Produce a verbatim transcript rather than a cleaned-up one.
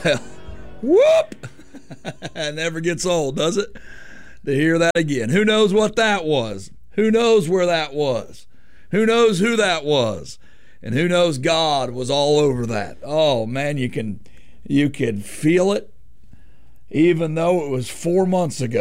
Well, whoop! It never gets old, does it? To hear that again. Who knows what that was? Who knows where that was? Who knows who that was? And who knows God was all over that. Oh, man, you can you could feel it even though it was four months ago.